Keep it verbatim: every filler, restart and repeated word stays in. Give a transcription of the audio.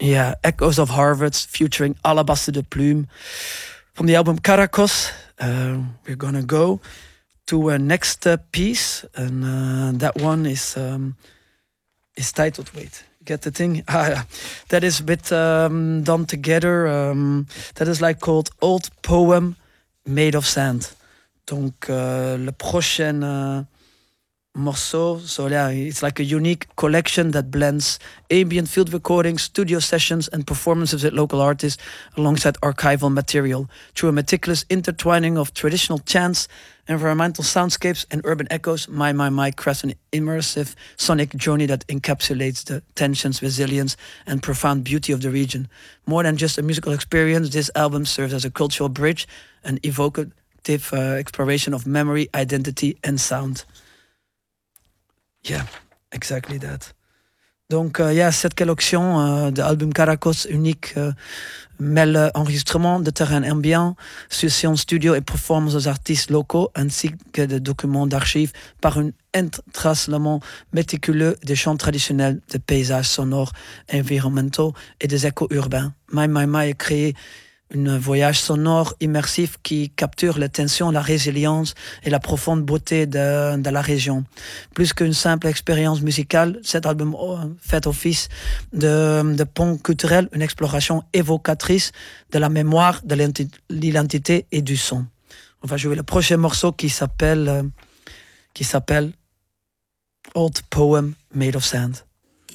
Yeah, Echoes of Harvard featuring Alabaster de Plume. From the album Caracos, uh, we're gonna go to a next uh, piece, and uh, that one is um, is titled. Wait, get the thing. Ah, yeah. That is a bit um, done together. Um, that is like called Old Poem Made of Sand. Donc uh, le prochain uh, morceau, so yeah, it's like a unique collection that blends ambient field recordings, studio sessions, and performances with local artists alongside archival material through a meticulous intertwining of traditional chants, environmental soundscapes, and urban echoes. My My My crafts an immersive sonic journey that encapsulates the tensions, resilience, and profound beauty of the region. More than just a musical experience, this album serves as a cultural bridge, an evocative uh, exploration of memory, identity, and sound. Yeah, exactly that. Donc, il uh, y a cette collection uh, de album Caracos unique uh, mêle enregistrement de terrain ambiant, sessions studio et performances aux artistes locaux, ainsi que des documents d'archives par un tracement méticuleux des chants traditionnels, des paysages sonores, environnementaux et des échos urbains. My My My est créé un voyage sonore immersif qui capture les tensions, la résilience et la profonde beauté de, de la région. Plus qu'une simple expérience musicale, cet album fait office de, de pont culturel, une exploration évocatrice de la mémoire, de l'identité et du son. On va jouer le prochain morceau qui s'appelle, euh, qui s'appelle Old Poem Made of Sand.